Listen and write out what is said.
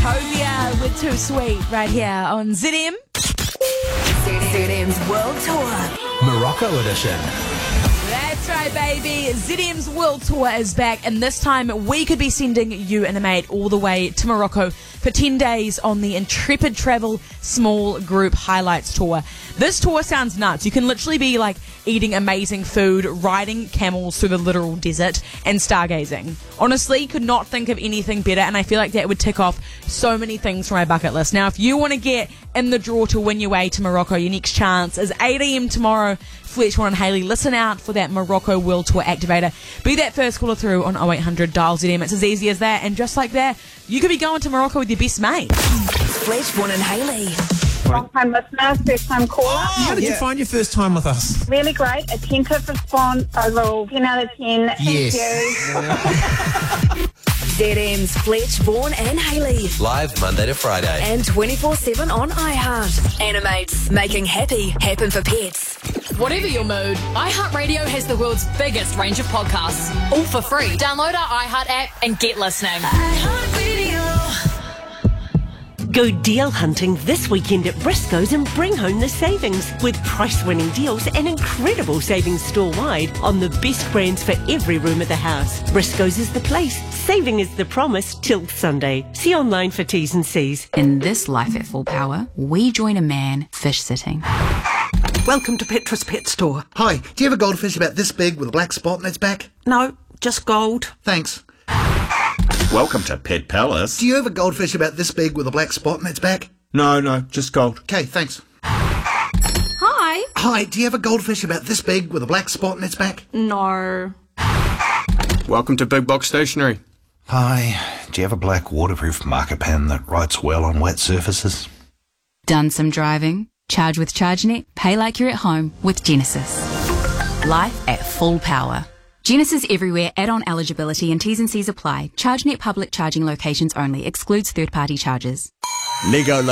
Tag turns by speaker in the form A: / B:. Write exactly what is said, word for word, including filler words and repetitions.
A: Hobia with Too Sweet right here on Z M. Z M's World Tour.
B: Morocco edition.
A: That's right, baby. Z M's World Tour is back, and this time we could be sending you and a mate all the way to Morocco for ten days on the Intrepid Travel Small Group Highlights Tour. This tour sounds nuts. You can literally be like eating amazing food, riding camels through the literal desert, and stargazing. Honestly, could not think of anything better, and I feel like that would tick off so many things from my bucket list. Now, if you want to get in the draw to win your way to Morocco, your next chance is eight a.m. tomorrow. Fletch, Warren and Hayley, listen out for that Morocco World Tour activator. Be that first caller through on oh eight hundred dial Z M. It's as easy as that, and just like that, you could be going to Morocco with your best mate.
C: Fletch, Warren and Hayley.
D: Long time listener, first time caller.
B: Oh, how did
E: yeah.
B: you find your first time with us?
D: Really great, attentive response overall, ten out of ten.
B: Yes.
D: Thank you.
C: Z M's Fletch, Vaughan and Hayley.
E: Live Monday to Friday.
C: And twenty-four seven on iHeart. Animates, making happy happen for pets.
F: Whatever your mood, iHeartRadio has the world's biggest range of podcasts, all for free. Download our iHeart app and get listening.
G: Go deal hunting this weekend at Briscoe's and bring home the savings with price-winning deals and incredible savings store-wide on the best brands for every room of the house. Briscoe's is the place. Saving is the promise till Sunday. See online for T's and C's.
H: In this life at full power, we join a man fish sitting.
I: Welcome to Petra's Pet Store.
J: Hi, do you have a goldfish about this big with a black spot on its back?
I: No, just gold.
J: Thanks.
K: Welcome to Pet Palace.
J: Do you have a goldfish about this big with a black spot on its back?
K: No, no, just gold.
J: Okay, thanks.
L: Hi.
J: Hi, do you have a goldfish about this big with a black spot on its back?
L: No.
M: Welcome to Big Box Stationery.
N: Hi, do you have a black waterproof marker pen that writes well on wet surfaces?
H: Done some driving? Charge with ChargeNet, pay like you're at home with Genesis. Life at full power. Genesis everywhere, add-on eligibility and T's and C's apply. ChargeNet public charging locations only, excludes third-party charges.
K: Lego